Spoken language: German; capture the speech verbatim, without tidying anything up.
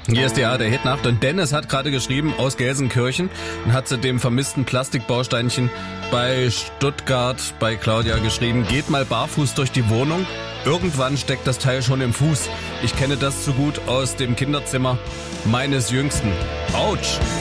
Hier ist die A R D-Hitnacht und Dennis hat gerade geschrieben aus Gelsenkirchen und hat zu dem vermissten Plastikbausteinchen bei Stuttgart bei Claudia geschrieben, geht mal barfuß durch die Wohnung, irgendwann steckt das Teil schon im Fuß. Ich kenne das zu gut aus dem Kinderzimmer meines Jüngsten. Autsch!